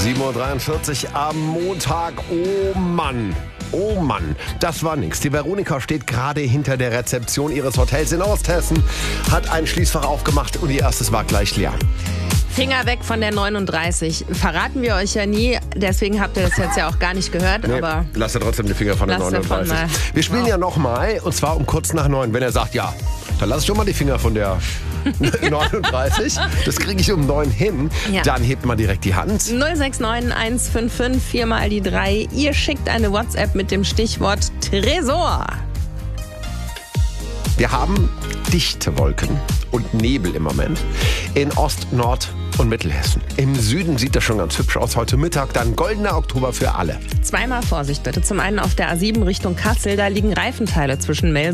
7:43 Uhr am Montag. Oh Mann. Oh Mann, das war nix. Die Veronika steht gerade hinter der Rezeption ihres Hotels in Osthessen, hat ein Schließfach aufgemacht und ihr erstes war gleich leer. Finger weg von der 39. Verraten wir euch ja nie, deswegen habt ihr das jetzt ja auch gar nicht gehört. Nee, aber lasst ihr trotzdem die Finger von der 39. Wir spielen ja nochmal, und zwar um kurz nach 9. Wenn er sagt, ja, dann lass ich schon mal die Finger von der 39. Das kriege ich um 9 hin. Ja. Dann hebt man direkt die Hand. 069 155 4 mal die 3. Ihr schickt eine WhatsApp mit dem Stichwort Tresor. Wir haben dichte Wolken und Nebel im Moment in Ost-, Nord- und Mittelhessen. Im Süden sieht das schon ganz hübsch aus. Heute Mittag dann goldener Oktober für alle. Zweimal Vorsicht bitte. Zum einen auf der A7 Richtung Kassel, da liegen Reifenteile zwischen Melsungen